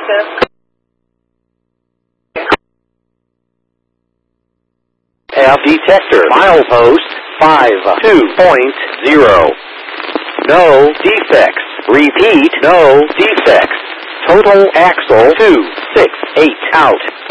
F detector milepost 52.0. No defects. Repeat, no defects. Total axle 268 out.